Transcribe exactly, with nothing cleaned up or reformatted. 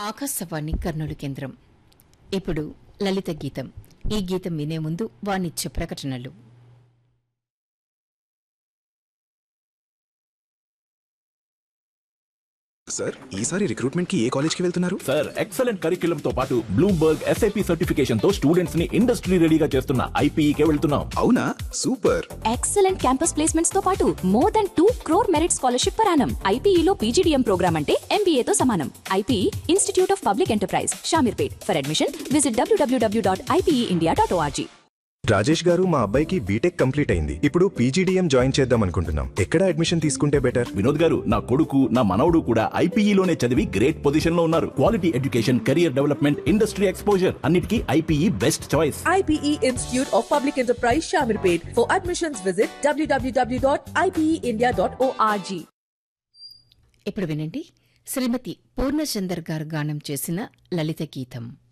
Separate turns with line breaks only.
ఆకాశవాణి కర్నూలు కేంద్రం. ఇప్పుడు లలిత గీతం. ఈ గీతం వినే ముందు వాణిజ్య ప్రకటనలు.
సార్, ఈసారి రిక్రూట్మెంట్ కి ఏ కాలేజ్ కి వెళ్తున్నారు?
సార్, ఎక్సలెంట్ కరిక్యులం తో పాటు బ్లూంబర్గ్ ఎస్ఐపి సర్టిఫికేషన్ తో స్టూడెంట్స్ ని ఇండస్ట్రీ రెడీగా చేస్తున్న ఐపీఈ కే వెళ్తున్నాం.
అవునా, సూపర్.
ఎక్సలెంట్ క్యాంపస్ ప్లేస్మెంట్స్ తో పాటు more than two crore merit scholarship per annum. ఐపీఈలో PGDM programme అంటే ఎంబీఏ తో సమానం. IPE institute of public enterprise, Shamirpet. For admission visit WWW dot IPE India dot ORG.
Rajesh గారు, మా అబ్బాయికి బీటెక్ కంప్లీట్ అయింది. ఇప్పుడు పీజీడీఎం జాయిన్ చేద్దాం అనుకుంటున్నాం. ఎక్కడ అడ్మిషన్ తీసుకుంటే బెటర్?
వినోద్ గారు, నా కొడుకు నా మనవడు కూడా ఐపీఈలోనే చదివి గ్రేట్ పొజిషన్ లో ఉన్నారు. Quality education, career development, industry exposure అన్నిటికీ IPE best choice.
I P E Institute of Public Enterprise, Shamirpet. For admissions, visit w w w dot i p e india dot org.
ఇప్పుడు వినండి, శ్రీమతి పూర్ణచందర్ గారు గానం చేసిన లలిత గీతం.